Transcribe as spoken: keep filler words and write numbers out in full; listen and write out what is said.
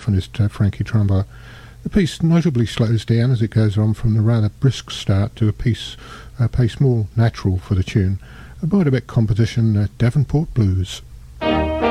saxophonist uh, Frankie Trumbo. The piece notably slows down as it goes on from the rather brisk start to a piece, a pace more natural for the tune. A Beiderbecke composition, uh, Davenport Blues.